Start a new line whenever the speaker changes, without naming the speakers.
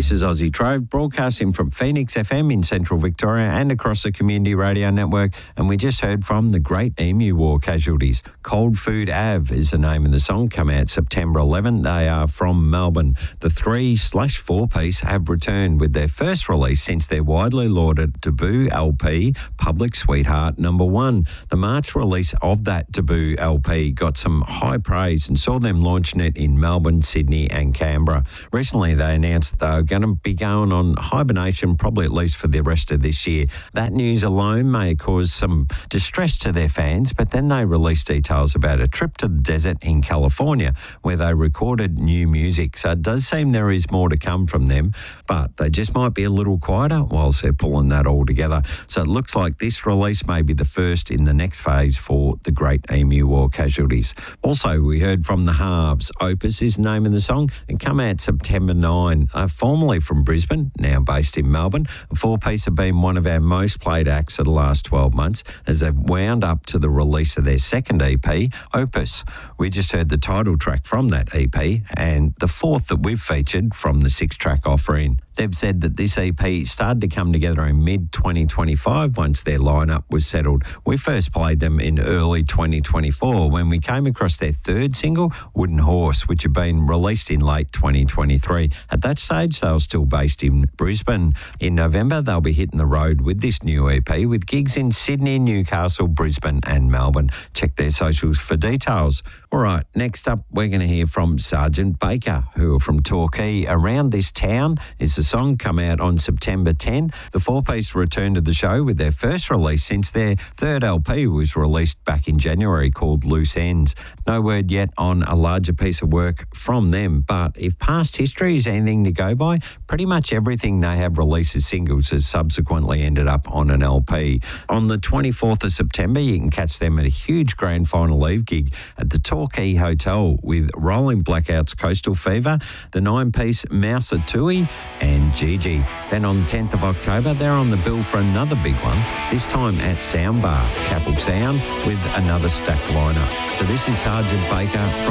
This is Aussie Trove, broadcasting from Phoenix FM in central Victoria and across the Community Radio Network. And we just heard from the Great Emu War casualties. Cold Food Ave is the name of the song, come out September 11. They are from Melbourne. The 3/4-piece have returned with their first release since their widely lauded debut LP, Public Sweetheart No. 1. The March release of that debut LP got some high praise and saw them launching it in Melbourne, Sydney and Canberra. Recently, they announced they were going to be going on hibernation probably at least for the rest of this year. That news alone may cause some distress to their fans, but then they released details about a trip to the desert in California where they recorded new music. So it does seem there is more to come from them, but they just might be a little quieter whilst they're pulling that all together. So it looks like this release may be the first in the next phase for the Great Emu War casualties. Also, we heard from the Halves. Opus is the name of the song and come out September 9. Formerly from Brisbane, now based in Melbourne. A 4-piece have been one of our most played acts of the last 12 months as they've wound up to the release of their second EP, Opus. We just heard the title track from that EP and the fourth that we've featured from the 6-track offering. They've said that this EP started to come together in mid-2025 once their lineup was settled. We first played them in early 2024 when we came across their third single, Wooden Horse, which had been released in late 2023. At that stage, they were still based in Brisbane. In November, they'll be hitting the road with this new EP with gigs in Sydney, Newcastle, Brisbane and Melbourne. Check their socials for details. All right, next up, we're going to hear from Sergeant Baker, who are from Torquay. Around This Town is the song, come out on September 10. The 4-piece returned to the show with their first release since their third LP was released back in January called Loose Ends. No word yet on a larger piece of work from them, but if past history is anything to go by, pretty much everything they have released as singles has subsequently ended up on an LP. On the 24th of September, you can catch them at a huge grand final eve gig at the Torquay Hotel with Rolling Blackouts Coastal Fever, the 9-piece Mouser Tui and Gigi. Then on 10th of October, they're on the bill for another big one, this time at Soundbar, Capel Sound, with another stacked lineup. So this is Sergeant Baker from